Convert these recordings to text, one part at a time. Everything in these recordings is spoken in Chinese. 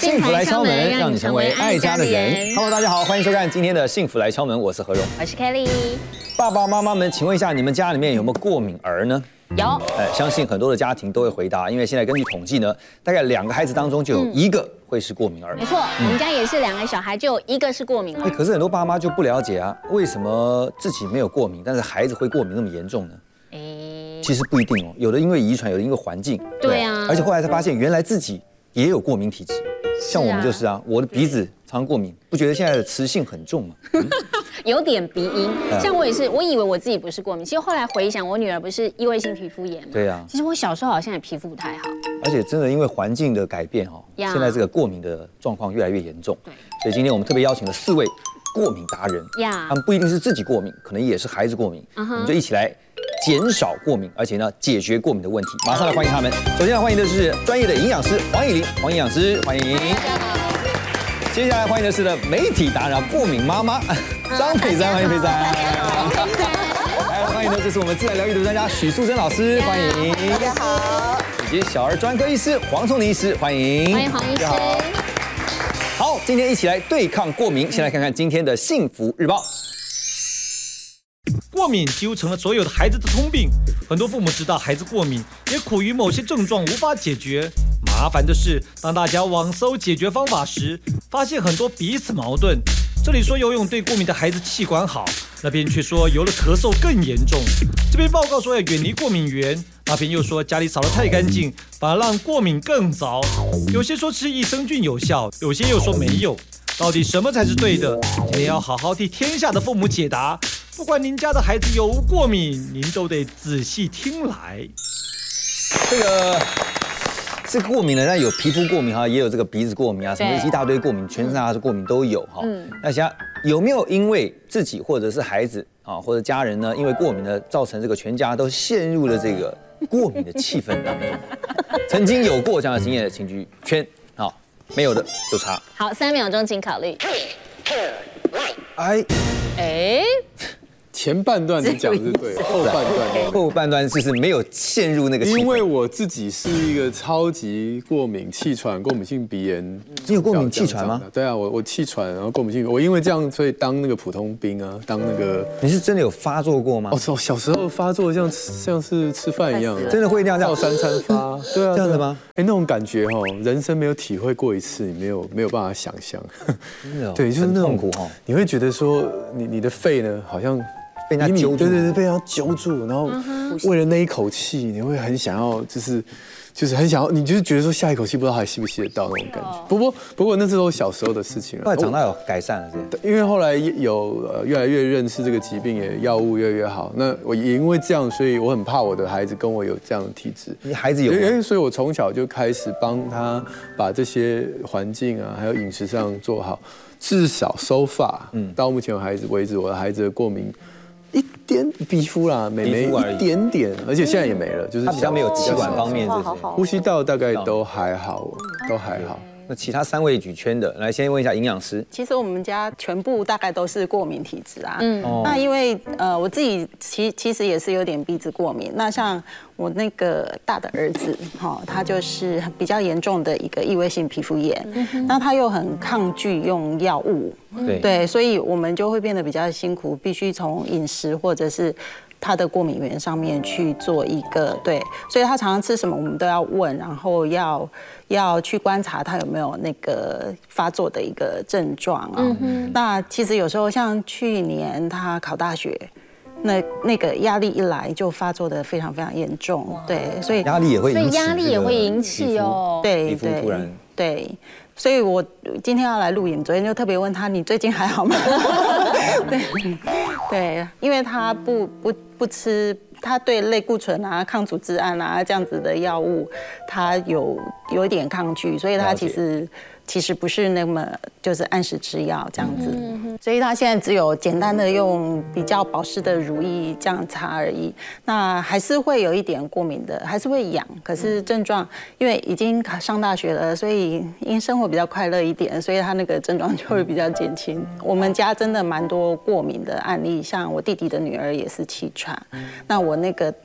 幸福来敲门，让你成为爱家的人。Hello， 大家好，欢迎收看今天的《幸福来敲门》，我是何荣， 我是 Kelly。 爸爸妈妈们，请问一下，你们家里面有没有过敏儿呢？ 有。 相信很多的家庭都会回答，因为现在根据统计呢，大概2个孩子当中就有1个会是过敏儿。 没错，我们家也是2个小孩，就有1个是过敏儿。 可是很多爸妈就不了解啊，为什么自己没有过敏，但是孩子会过敏那么严重呢？其实不一定哦，有的因为遗传，有的因为环境。 对啊。 而且后来才发现，原来自己也有过敏体质。像我们就是啊，我的鼻子常常过敏，不觉得现在的磁性很重吗？ 有点鼻音，像我也是，我以为我自己不是过敏，其实后来回想，我女儿不是异位性皮肤炎吗？ 对啊。 其实我小时候好像也皮肤不太好， 而且真的因为环境的改变哈，现在这个过敏的状况越来越严重。对。所以今天我们特别邀请了4位过敏达人，他们不一定是自己过敏，可能也是孩子过敏，我们就一起来减少过敏，而且呢解决过敏的问题。马上来欢迎他们。首先来欢迎的是专业的营养师黄以玲，黄营养师，欢迎。接下来欢迎的是呢媒体达人过敏妈妈张佩珊，欢迎佩珊。来欢迎的就是我们自然疗愈的专家许素贞老师，欢迎。大家好。以及小儿专科医师黄聪宁医师，欢迎。 欢迎黄医师。 好，今天一起来对抗过敏。先来看看今天的幸福日报。 过敏几乎成了所有的孩子的通病，很多父母知道孩子过敏，也苦于某些症状无法解决。麻烦的是，当大家网搜解决方法时，发现很多彼此矛盾。这里说游泳对过敏的孩子气管好，那边却说游了咳嗽更严重。这边报告说要远离过敏源，那边又说家里扫得太干净，反而让过敏更糟。有些说吃益生菌有效，有些又说没有。到底什么才是对的？今天要好好替天下的父母解答。不管您家的孩子有无过敏，您都得仔细听来。 这个过敏呢，那有皮肤过敏哈，也有这个鼻子过敏啊，什么一大堆过敏，全身上下的过敏都有哈。那想有没有因为自己或者是孩子啊，或者家人呢，因为过敏呢，造成这个全家都陷入了这个过敏的气氛当中？曾经有过这样的经验的，请举圈。好，没有的就叉。 好，3秒钟，请考虑。 前半段你讲的是对， 后半段就是没有陷入那个气氛。 因为我自己是一个超级过敏、气喘、过敏性鼻炎。 你有过敏气喘吗？ 对啊，我气喘，然后过敏性，我因为这样所以当那个普通兵啊，当那个。 你是真的有发作过吗？ 哦，小时候发作像是吃饭一样， 真的会这样照3餐发。对啊， 这样子吗？ 那种感觉哈，人生没有体会过一次，你没有办法想象。 真的。 对，就是那种痛苦哈。 你会觉得说，你的肺呢，好像。 被人家揪住， 对，被人家揪住，然后为了那一口气，你会很想要，就是很想要，你就是觉得说下一口气不知道还吸不吸得到那种感觉。不过那是都小时候的事情了。 后来长大有改善了， 因为后来有越来越认识这个疾病，也药物越来越好。那我也因为这样，所以我很怕我的孩子跟我有这样的体质。 你孩子有吗？ 所以我从小就开始帮他把这些环境啊，还有饮食上做好，至少so far，到目前为止，我的孩子的过敏。一点皮肤啦，美一点点，而且现在也没了，就是他比较没有气管方面这些， 呼吸道大概都还好，都还好。 那其他3位举圈的，来先问一下营养师。 其实我们家全部大概都是过敏体质啊。那因为我自己其实也是有点鼻子过敏。那像我那个大的儿子，他就是比较严重的一个异位性皮肤炎。那他又很抗拒用药物，对，所以我们就会变得比较辛苦，必须从饮食或者是他的过敏源上面去做一个对，所以他常常吃什么我们都要问，然后要去观察他有没有那个发作的一个症状啊。那其实有时候像去年他考大学，那个压力一来就发作的非常非常严重，对，所以压力也会引起， 所以压力也会引起哦， 皮肤突然对。所以我今天要来录影，昨天就特别问他，你最近还好吗？对，因为他不吃，他对类固醇啊、抗组织胺啊这样子的药物，他有一点抗拒，所以他其实不是那么就是按时吃药这样子，所以他现在只有简单的用比较保湿的乳液这样擦而已。那还是会有一点过敏的，还是会痒，可是症状因为已经上大学了，所以因为生活比较快乐一点，所以他那个症状就会比较减轻。我们家真的蛮多过敏的案例，像我弟弟的女儿也是气喘，那我那个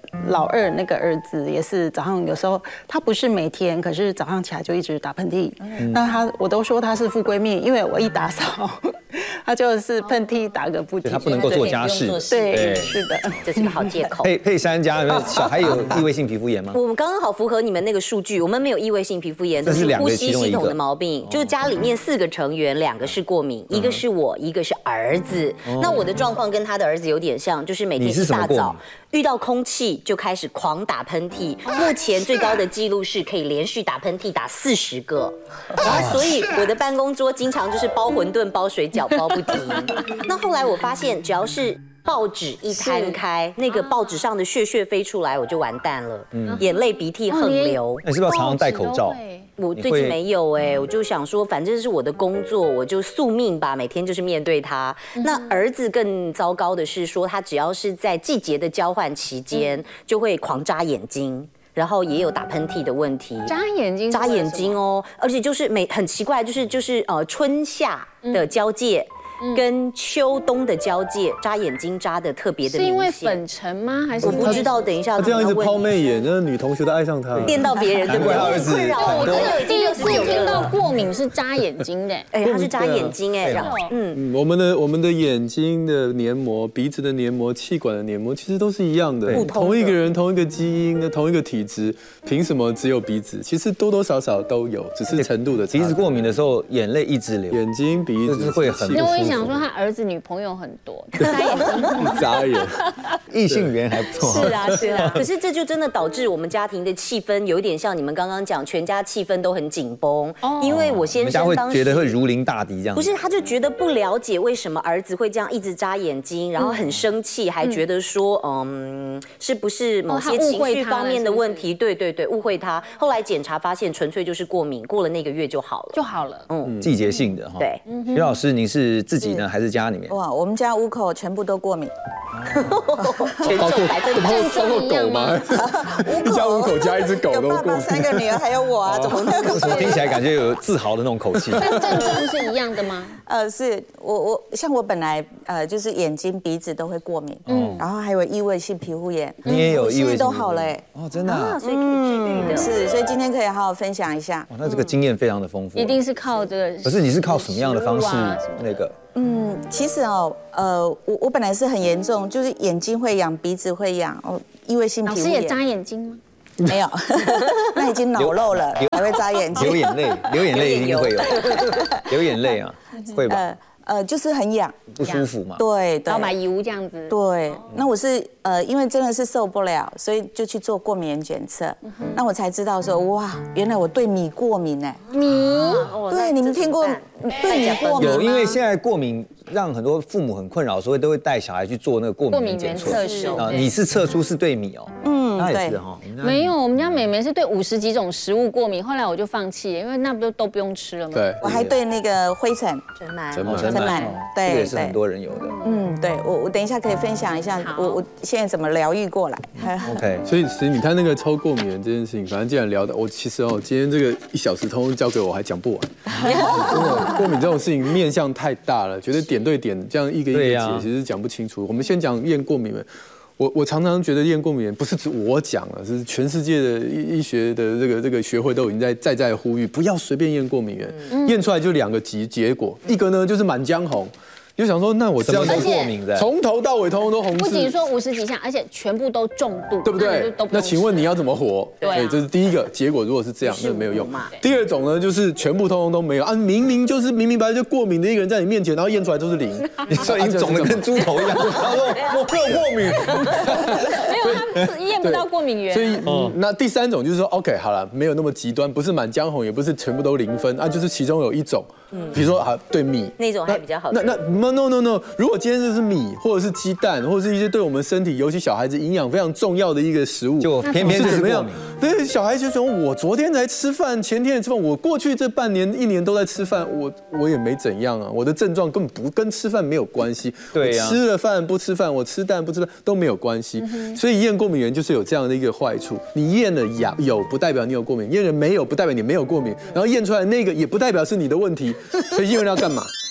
老二那个儿子也是早上有时候他不是每天，可是早上起来就一直打喷嚏。那我都说他是富闺蜜，因为我一打扫，他就是喷嚏打个不停。 他不能够做家事。 对，是的， 这是个好借口。 佩珊家小孩有异位性皮肤炎吗？ 我们刚刚好符合你们那个数据，我们没有异位性皮肤炎，这是呼吸系统的毛病。就是家里面4个成员，2个是过敏，一个是我，一个是儿子。那我的状况跟他的儿子有点像，就是每天一大早遇到空气就开始狂打喷嚏。目前最高的记录是可以连续打喷嚏打40个，所以我的办公桌经常就是包馄饨、包水饺、包不停。那后来我发现，只要是报纸一摊开，那个报纸上的屑飞出来，我就完蛋了，眼泪鼻涕横流。 你是不是要常常戴口罩？ 我最近没有我就想说，反正是我的工作，我就宿命吧，每天就是面对它。那儿子更糟糕的是说，他只要是在季节的交换期间，就会狂眨眼睛。然后也有打喷嚏的问题， 眨眼睛哦，而且就是很奇怪，就是春夏的交界。跟秋冬的交界，眨眼睛眨的特别的明显。 是因为粉尘吗？还是我不知道？等一下， 他这样一直抛媚眼，那女同学都爱上他， 电到别人，对不对？困扰我，真的已经 69个了。听到过敏是眨眼睛的， 他是眨眼睛然后我们的眼睛的黏膜、鼻子的黏膜、气管的黏膜，其实都是一样的。同一个人、同一个基因、同一个体质，凭什么只有鼻子？其实多多少少都有，只是程度的差。 鼻子过敏的时候，眼泪一直流， 眼睛、鼻子会很。 想说他儿子女朋友很多，眨眼睛， 眨眼， 异性缘还不错。 是啊。可是这就真的导致我们家庭的气氛有点像你们刚刚讲，全家气氛都很紧绷。因为我先生当时觉得会如临大敌这样。 不是，他就觉得不了解为什么儿子会这样一直眨眼睛，然后很生气，还觉得说，是不是某些情绪方面的问题？对，误会他。后来检查发现纯粹就是过敏，过了那个月就好了。 季节性的哈。 对， 于老师，你是自己呢，还是家里面？ 哇，我们家5口全部都过敏， 包括狗吗？一家5口加1只狗都过敏。 有爸爸3个女儿还有我怎么那个？ 我听起来感觉有自豪的那种口气。 但症状是一样的吗？ 是我像我本来就是眼睛、鼻子都会过敏，然后还有异位性皮肤炎， 你也有异位性都好了真的所以可以治愈的。 是，所以今天可以好好分享一下。 那这个经验非常的丰富。 一定是靠这个。 可是你是靠什么样的方式那个？ 其实我本来是很严重，就是眼睛会痒，鼻子会痒，异位性皮肤炎。 老师也眨眼睛吗？ 没有，那已经脑漏了，还会眨眼睛。 流眼泪一定会有，流眼泪啊，会吧？ 就是很痒， 不舒服嘛。 对， 要买油这样子。 对，那我是因为真的是受不了，所以就去做过敏原检测。那我才知道说，哇，原来我对米过敏米？ 对，你们听过对米过敏吗？ 有，因为现在过敏让很多父母很困扰，所以都会带小孩去做那个过敏原检测。你是测出是对米那也是哈。 没有，我们家妹妹是对50几种食物过敏，后来我就放弃了，因为那不都不用吃了吗？ 对， 我还对那个灰尘、 尘螨， 对， 这也是很多人有的。 对，我等一下可以分享一下，我现在怎么疗愈过来。 OK， 所以你看那个抽过敏原这件事情，反正既然聊的，我其实今天这个1小时通通交给我还讲不完。真的，过敏这种事情面向太大了，觉得点对点这样一个解其实讲不清楚。我们先讲验过敏原。我常常觉得验过敏原不是只我讲了，是全世界的医学的这个学会都已经在呼吁，不要随便验过敏原，验出来就2个结果，一个呢就是满江红。就想说，那我这样都过敏的，从头到尾通通都红字。 不仅说50几项，而且全部都重度， 对不对？那请问你要怎么活？ 对， 这是第一个结果。如果是这样，那没有用。第二种呢，就是全部通通都没有啊，明明白白就过敏的一个人在你面前，然后验出来都是0， 你说你肿得跟猪头一样，然后说我有过敏， 没有，他验不到过敏原。 所以那第3种就是说 ，OK， 好了，没有那么极端，不是满江红，也不是全部都0分啊，就是其中有一种。比如说对米那种还比较好。 那 no， 如果今天就是米，或者是鸡蛋，或者是一些对我们身体，尤其小孩子营养非常重要的一个食物， 就偏偏是怎么样？ 对，小孩就说，我昨天才吃饭，前天也吃饭，我过去这半年、1年都在吃饭，我也没怎样啊，我的症状根本不跟吃饭没有关系。对呀，吃了饭不吃饭，我吃蛋不吃饭都没有关系。所以验过敏原就是有这样的一个坏处，你验了有不代表你有过敏，验了没有不代表你没有过敏，然后验出来那个也不代表是你的问题。所以验要干嘛？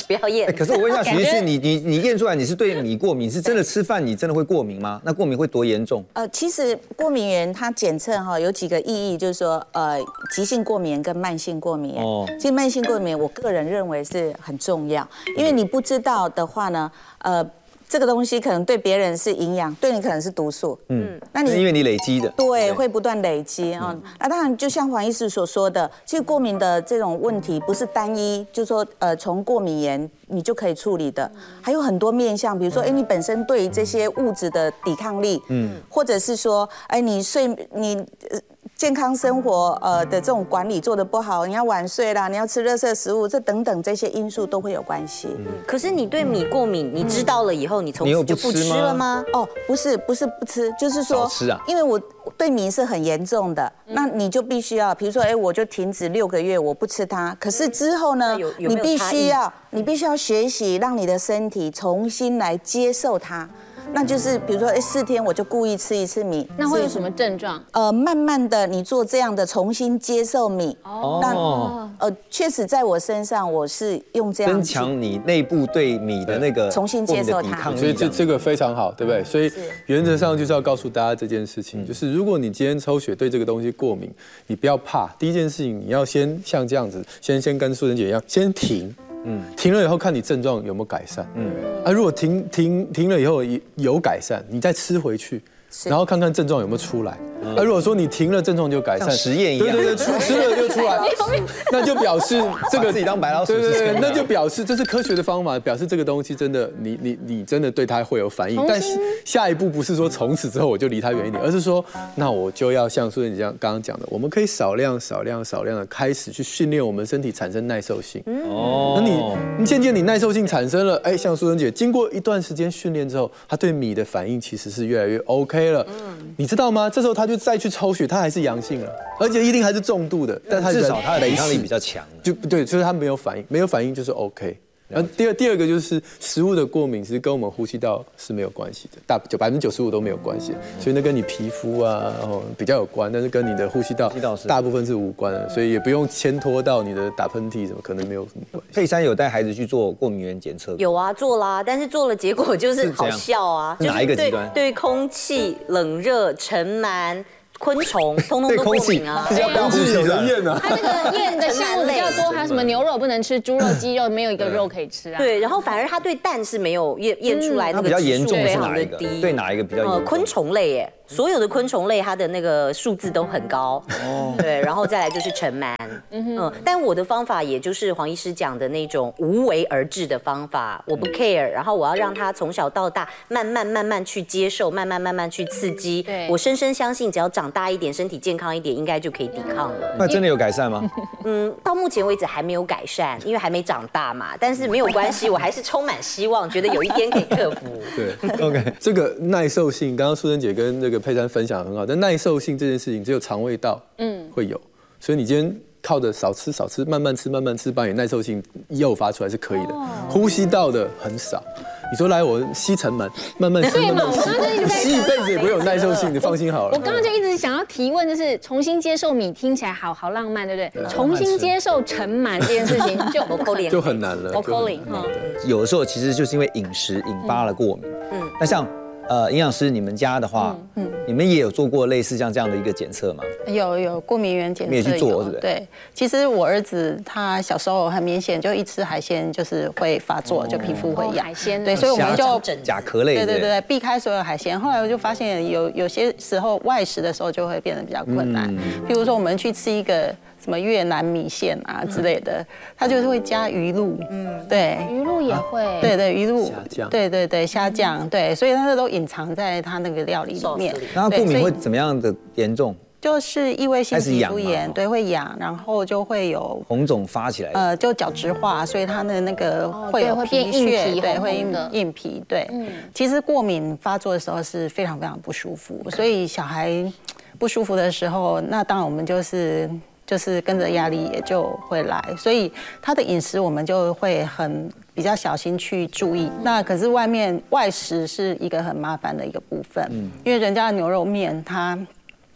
不要验。 可是我问一下徐医师，你验出来你是对米过敏，是真的吃饭你真的会过敏吗？那过敏会多严重？ 其实过敏原它检测有几个意义，就是说急性过敏跟慢性过敏原。其实慢性过敏我个人认为是很重要，因为你不知道的话呢，这个东西可能对别人是营养，对你可能是毒素。那你因为你累积的， 对，会不断累积啊。那当然，就像黄医师所说的，其实过敏的这种问题不是单一，就是说从过敏源你就可以处理的，还有很多面向，比如说你本身对于这些物质的抵抗力，或者是说你健康生活的这种管理做得不好，你要晚睡啦，你要吃垃圾食物，这等等这些因素都会有关系。 可是你对米过敏，你知道了以后，你从此就不吃了吗？ 不是不吃，就是说少吃啊， 因为我对米是很严重的，那你就必须要，比如说我就停止6个月，我不吃它。可是之后呢，你必须要学习，让你的身体重新来接受它。那就是比如说4天我就故意吃一次米， 那会有什么症状？ 慢慢的你做这样的重新接受米，确实在我身上我是用这样增强你内部对米的那个重新接受它， 所以这个非常好，对不对？所以原则上就是要告诉大家这件事情，就是如果你今天抽血对这个东西过敏，你不要怕，第一件事情你要先像这样子，先跟素贞姐一样，先停。停了以后看你症状有没有改善。如果停了以后有改善，你再吃回去，然后看看症状有没有出来。如果说你停了症状就改善， 像实验一样， 对，吃了就出来，那就表示这个自己当白老鼠， 对，那就表示这是科学的方法，表示这个东西真的你真的对它会有反应。但是下一步不是说从此之后我就离它远一点，而是说那我就要像素贞姐刚刚讲的，我们可以少量的开始去训练我们身体产生耐受性。那你渐渐你耐受性产生了，像素贞姐经过一段时间训练之后，她对米的反应其实是越来越 OK 了。你知道吗？这时候她就再去抽血，它还是阳性了，而且一定还是重度的，但它至少它的抵抗力比较强， 就是它没有反应，没有反应就是 OK。然后第二个就是食物的过敏，其实跟我们呼吸道是没有关系的，95%都没有关系，所以那跟你皮肤比较有关，但是跟你的呼吸道大部分是无关的，所以也不用牵拖到你的打喷嚏什么，可能没有什么关系。 佩珊有带孩子去做过敏原检测？ 有啊，做啦，但是做了结果就是好笑啊， 哪一个极端？ 对空气、冷热、尘螨。昆虫通通都过敏啊！ 这叫空气有人验啊！ 它这个验的项目比较多，还有什么牛肉不能吃，猪肉、鸡肉没有一个肉可以吃啊。 对，然后反而它对蛋是没有验出来那个指数非常的低。 对哪一个比较严重？ 昆虫类耶，所有的昆虫类它的那个数字都很高。对，然后再来就是尘螨。但我的方法也就是黄医师讲的那种无为而治的方法，我不 care， 然后我要让他从小到大慢慢去接受，慢慢去刺激。我深深相信，只要长大一点，身体健康一点，应该就可以抵抗了。 那真的有改善吗？ 到目前为止还没有改善，因为还没长大嘛。但是没有关系，我还是充满希望，觉得有一天可以克服。 对 ，OK， 这个耐受性，刚刚素贞姐跟这个佩珊分享很好，但耐受性这件事情只有肠胃道会有，所以你今天靠着少吃，慢慢吃，把你耐受性诱发出来是可以的。呼吸道的很少。你说来我吸尘螨，慢慢吸， 对嘛？我刚刚就一直在吸一辈子也不会有耐受性，你放心好了。 我刚刚就一直想要提问，就是重新接受米，听起来好浪漫，对不对？重新接受尘螨这件事情就很难了。 有的时候其实就是因为饮食引发了过敏。那像营养师，你们家的话，你们也有做过类似像这样的一个检测吗？ 有过敏原检测， 你也去做，是不是？ 对，其实我儿子他小时候很明显，就一吃海鲜就是会发作，就皮肤会痒。 海鲜， 对，所以我们就甲壳类， 对，避开所有海鲜。后来我就发现有些时候外食的时候就会变得比较困难，譬如说我们去吃一个什么越南米线啊之类的，它就是会加鱼露，对， 鱼露也会， 对，鱼露虾酱， 对，虾酱，对，所以它都隐藏在它那个料理里面。 然后过敏会怎么样的严重？ 就是异位性皮肤炎，对，会痒，然后就会有红肿发起来， 就角质化，所以它的那个会有皮屑，对，会硬皮，对。其实过敏发作的时候是非常非常不舒服，所以小孩不舒服的时候，那当然我们就是跟着压力也就会来，所以他的饮食我们就会比较小心去注意。那可是外食是一个很麻烦的一个部分，因为人家的牛肉面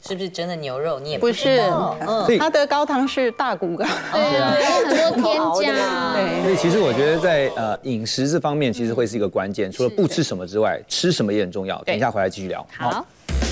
是不是真的牛肉？你也不是，它的高汤是大骨高， 对，很多添加。 所以其实我觉得在饮食这方面，其实会是一个关键。除了不吃什么之外，吃什么也很重要。等一下回来继续聊。 好。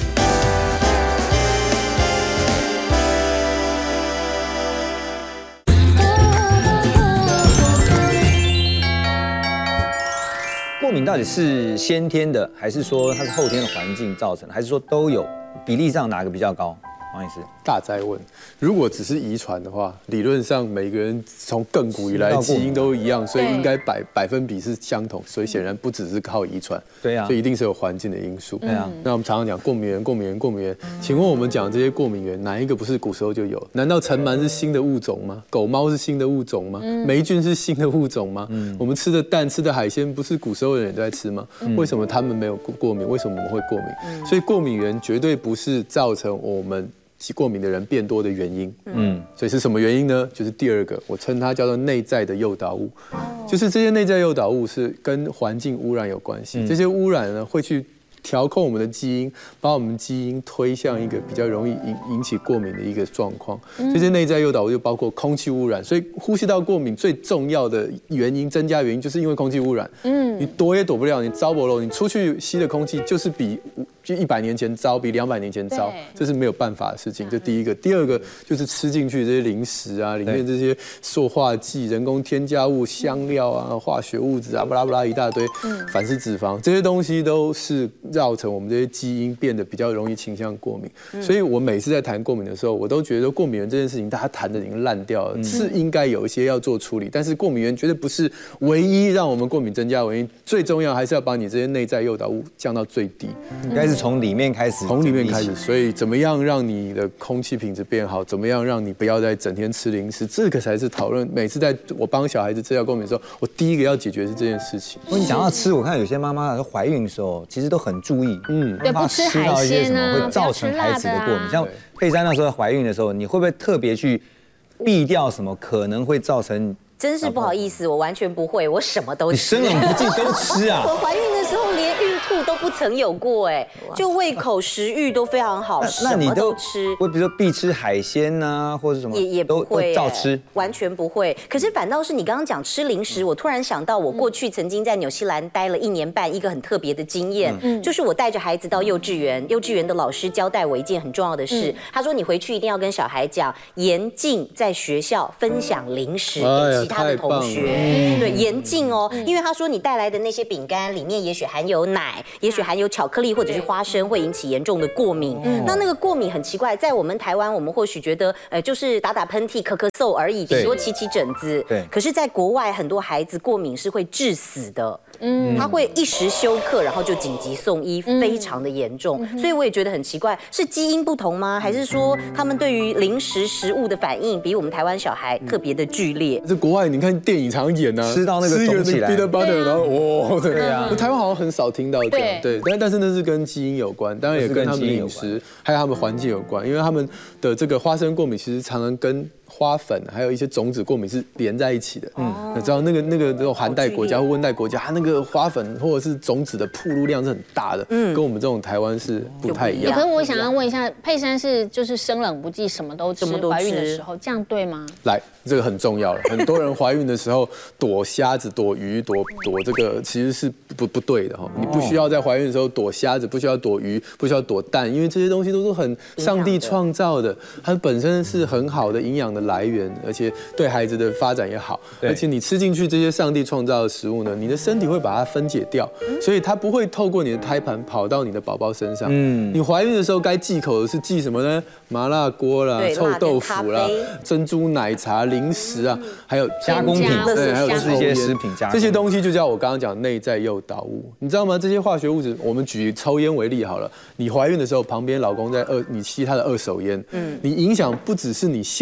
过敏到底是先天的，还是说它是后天的环境造成的，还是说都有？比例上哪个比较高？王医师， 大哉问，如果只是遗传的话，理论上每个人从亘古以来基因都一样，所以应该百分比是相同，所以显然不只是靠遗传， 对啊， 所以一定是有环境的因素。 对啊， 那我们常常讲过敏源，请问我们讲这些过敏源，哪一个不是古时候就有？难道尘螨是新的物种吗？狗猫是新的物种吗？霉菌是新的物种吗？我们吃的蛋、吃的海鲜，不是古时候的人也都在吃吗？为什么他们没有过敏？为什么我们会过敏？所以过敏源绝对不是造成我们过敏的人变多的原因，所以是什么原因呢？就是第二个，我称它叫做内在的诱导物，就是这些内在诱导物是跟环境污染有关系，这些污染呢会去调控我们的基因，把我们基因推向一个比较容易引起过敏的一个状况。这些内在诱导物就包括空气污染，所以呼吸道过敏最重要的原因，增加原因就是因为空气污染。你躲也躲不了，你招不漏，你出去吸的空气就是比100年前糟，比200年前糟，这是没有办法的事情。这第一个，第二个就是吃进去这些零食啊，里面这些塑化剂、人工添加物、香料啊、化学物质啊，巴拉巴拉一大堆，反式脂肪这些东西都是造成我们这些基因变得比较容易倾向过敏。所以我每次在谈过敏的时候，我都觉得过敏源这件事情大家谈的已经烂掉了，是应该有一些要做处理，但是过敏源绝对不是唯一让我们过敏增加的原因，最重要还是要把你这些内在诱导物降到最低。 应该是从里面开始， 所以怎么样让你的空气品质变好？怎么样让你不要再整天吃零食？这个才是讨论。每次在我帮小孩子治疗过敏的时候，我第一个要解决的是这件事情。 你讲到吃，我看有些妈妈怀孕的时候其实都很注意， 对，不吃海鲜啊， 会造成孩子的过敏。像佩珊那时候怀孕的时候，你会不会特别去避掉什么可能会造成？ 真是不好意思，我完全不会，我什么都吃。 你生冷不忌都吃啊？ 我怀孕的时候连孕吐都不曾有过，哎，就胃口食欲都非常好， 那你都吃。 我比如说必吃海鲜呐，或者什么也不会， 照吃， 完全不会。可是反倒是你刚刚讲吃零食，我突然想到，我过去曾经在纽西兰待了1年半，一个很特别的经验，就是我带着孩子到幼稚园，幼稚园的老师交代我一件很重要的事，他说你回去一定要跟小孩讲，严禁在学校分享零食给其他的同学。对，严禁哦，因为他说你带来的那些饼干里面也许含有奶，也许含有巧克力或者是花生，会引起严重的过敏。那个过敏很奇怪，在我们台湾，我们或许觉得就是打喷嚏、咳嗽而已，顶多起疹子。 对。 可是，在国外，很多孩子过敏是会致死的。他会一时休克，然后就紧急送医，非常的严重。所以我也觉得很奇怪，是基因不同吗？还是说他们对于零食食物的反应比我们台湾小孩特别的剧烈？ 在国外，你看电影常演啊， 吃到那个肿起来 ，peanut butter， 然后哇， 对啊， 台湾好像很少听到这样，对，但是那是跟基因有关，当然也跟他们的饮食还有他们环境有关，因为他们的这个花生过敏其实常常跟花粉还有一些种子过敏是连在一起的。你知道那种寒带国家或温带国家，它那个花粉或者是种子的暴露量是很大的，跟我们这种台湾是不太一样。 可是我想要问一下，佩珊是就是生冷不忌，什么都吃，怀孕的时候这样对吗？ 来，这个很重要了。很多人怀孕的时候躲虾子、躲鱼、躲这个，其实是不对的哈。你不需要在怀孕的时候躲虾子，不需要躲鱼，不需要躲蛋，因为这些东西都是很上帝创造的，它本身是很好的营养的来源，而且对孩子的发展也好。而且你吃进去这些上帝创造的食物呢，你的身体会把它分解掉，所以它不会透过你的胎盘跑到你的宝宝身上。你怀孕的时候该忌口的是忌什么呢？麻辣锅啦、臭豆腐啦、珍珠奶茶、零食啊，还有加工品， 对，还有这些食品加工， 这些东西就叫我刚刚讲内在诱导物，你知道吗？这些化学物质，我们举抽烟为例好了，你怀孕的时候，旁边老公你吸他的2手烟，你影响不只是你现在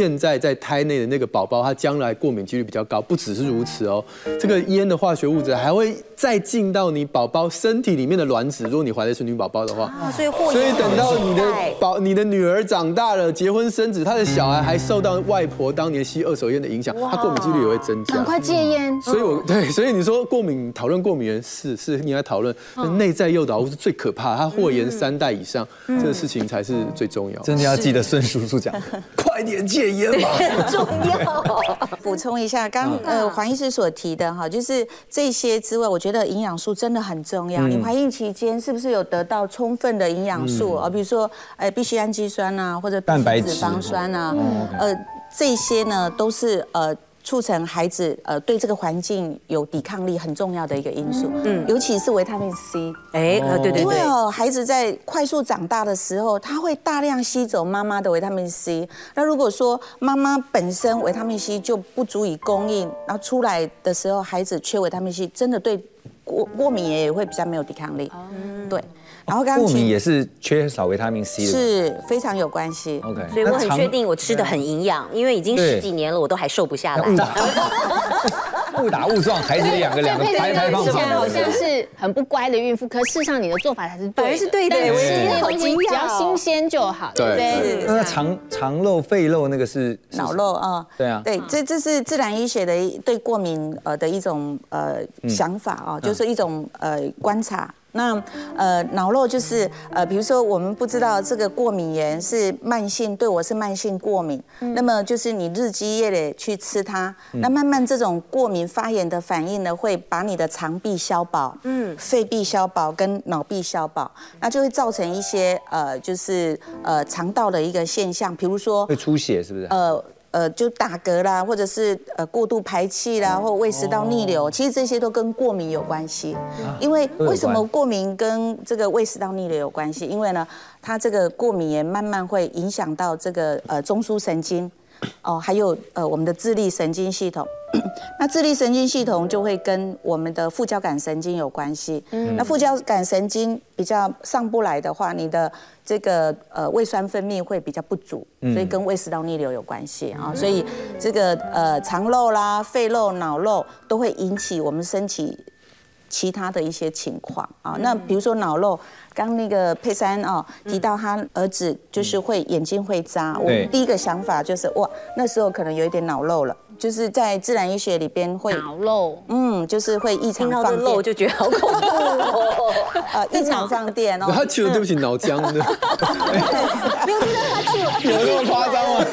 在胎内的那个宝宝，他将来过敏几率比较高。不只是如此哦，这个烟的化学物质还会再进到你宝宝身体里面的卵子。如果你怀的是女宝宝的话， 所以等到你的女儿长大了，结婚生子，她的小孩还受到外婆当年吸二手烟的影响，她过敏几率也会增加。 赶快戒烟。 所以你说讨论过敏源是应该讨论，内在诱导物是最可怕，它祸延3代以上，这个事情才是最重要。 真的要记得孙叔叔讲的，快点戒烟吧， 很重要。 补充一下，刚黄医师所提的哈，就是这些之外，我觉得营养素真的很重要。你怀孕期间是不是有得到充分的营养素比如说必需氨基酸啊，或者蛋白质、 脂肪酸啊，这些呢都是促成孩子对这个环境有抵抗力很重要的一个因素，尤其是维他命 C。 对， 因为孩子在快速长大的时候，他会大量吸走妈妈的维他命 C。那如果说妈妈本身维他命 C 就不足以供应，然后出来的时候孩子缺维他命 C， 真的对过敏也会比较没有抵抗力。对。然后过敏也是缺少维他命 C 的， 是非常有关系。 OK， 所以我很确定我吃的很营养，因为已经10几年了，我都还瘦不下来。 误打误撞，孩子两个排放。 听起来好像是很不乖的孕妇，可事实上你的做法才是对的， 是对的。 吃那些东西只要新鲜就好，对不对？ 那肠漏、肺漏那个是脑漏啊， 对啊， 对，这是自然医学的对过敏的一种想法啊，就是一种观察。那脑漏就是比如说我们不知道这个过敏源是慢性，对我是慢性过敏，那么就是你日积月累去吃它，那慢慢这种过敏发炎的反应呢，会把你的肠壁消饱，肺壁消饱跟脑壁消饱，那就会造成一些就是肠道的一个现象，比如说会出血，是不是？ 就打嗝啦，或者是过度排气啦，或胃食道逆流，其实这些都跟过敏有关系。因为为什么过敏跟这个胃食道逆流有关系？因为呢，它这个过敏源慢慢会影响到这个中枢神经，还有我们的自律神经系统。那自律神经系统就会跟我们的副交感神经有关系。那副交感神经比较上不来的话，你的这个胃酸分泌会比较不足，所以跟胃食道逆流有关系啊。所以这个肠漏啦、肺漏、脑漏都会引起我们身体其他的一些情况啊。那比如说脑漏，刚那个佩珊提到他儿子就是会眼睛会眨，我们第一个想法就是哇，那时候可能有一点脑漏了。就是在自然医学里边会脑漏， 就是会异常放电， 听到漏就觉得好恐怖异常放电他去了，对不起，脑浆的， 没有听到他去了， 有那么夸张吗？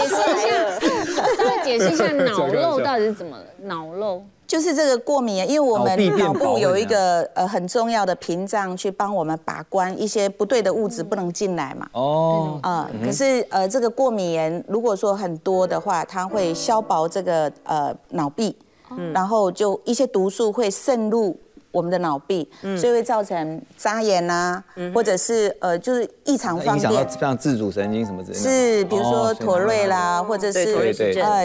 解释一下脑漏到底是怎么脑漏？ 就是这个过敏，因为我们脑部有一个很重要的屏障，去帮我们把关一些不对的物质不能进来嘛。可是这个过敏源如果说很多的话，它会消薄这个脑壁，然后就一些毒素会渗入我们的脑壁，所以会造成眨眼啊，或者是就是异常放电， 影响到像自主神经什么之类的。 是，比如说妥瑞啦，或者是